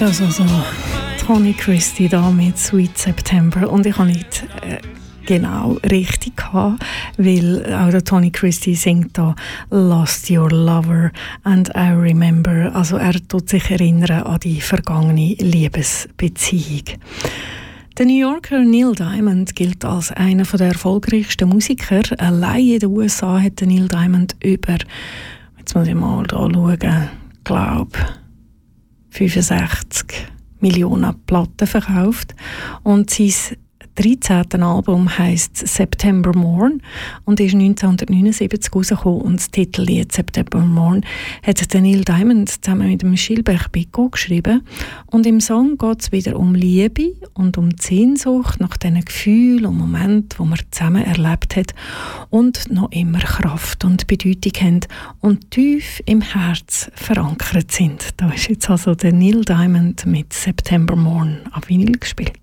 Das also Tony Christie da mit Sweet September. Und ich habe nicht genau richtig gehabt, weil auch der Tony Christie singt da Lost Your Lover and I Remember. Also er tut sich erinnern an die vergangene Liebesbeziehung. Der New Yorker Neil Diamond gilt als einer der erfolgreichsten Musiker. Allein in den USA hat der Neil Diamond über, jetzt muss ich mal da schauen, ich glaube 65 Millionen Platten verkauft. Und sein 13. Album heisst September Morn und ist 1979 rausgekommen. Und das Titellied September Morn hat Neil Diamond zusammen mit dem Gilbert Bécaud geschrieben. Und im Song geht es wieder um Liebe und um die Sehnsucht nach diesen Gefühlen und Momenten, die man zusammen erlebt hat und noch immer Kraft und Bedeutung haben und tief im Herz verankert sind. Da ist jetzt also der Neil Diamond mit September Morn auf Vinyl gespielt.